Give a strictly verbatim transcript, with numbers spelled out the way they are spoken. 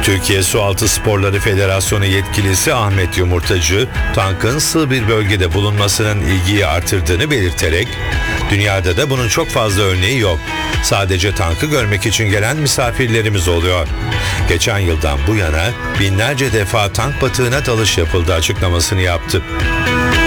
Türkiye Sualtı Sporları Federasyonu yetkilisi Ahmet Yumurtacı, tankın sığ bir bölgede bulunmasının ilgiyi artırdığını belirterek, dünyada da bunun çok fazla örneği yok. Sadece tankı görmek için gelen misafirlerimiz oluyor. Geçen yıldan bu yana binlerce defa tank batığına dalış yapıldı açıklamasını yaptı.